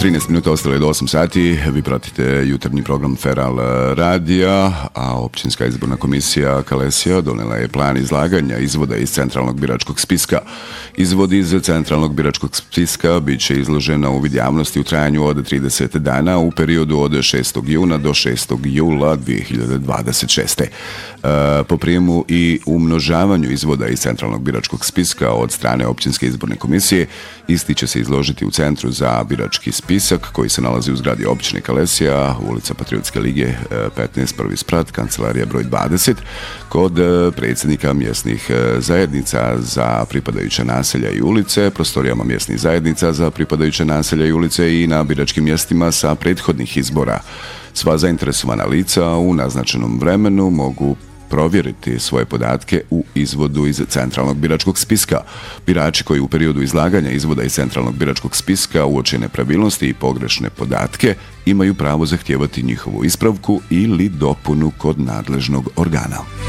13 minuta ostale do 8 sati. Vi pratite jutarnji program Feral radija, a općinska izborna komisija Kalesija donela je plan izlaganja izvoda iz centralnog biračkog spiska. Izvod iz centralnog biračkog spiska bit će izložen na uvid javnosti u trajanju od 30 dana u periodu od 6. juna do 6. jula 2026. Po prijemu i umnožavanju izvoda iz centralnog biračkog spiska od strane općinske izborne komisije, isti će se izložiti u Centru za birački spisak koji se nalazi u zgradi općine Kalesija, ulica Patriotske lige 15, prvi sprat, kancelarija broj 20, kod predsjednika mjesnih zajednica za pripadajuće naselja i ulice, prostorijama mjesnih zajednica za pripadajuće naselja i ulice i na biračkim mjestima sa prethodnih izbora. Sva zainteresovana lica u naznačenom vremenu mogu provjeriti svoje podatke u izvodu iz centralnog biračkog spiska. Birači koji u periodu izlaganja izvoda iz centralnog biračkog spiska uoče nepravilnosti i pogrešne podatke imaju pravo zahtijevati njihovu ispravku ili dopunu kod nadležnog organa.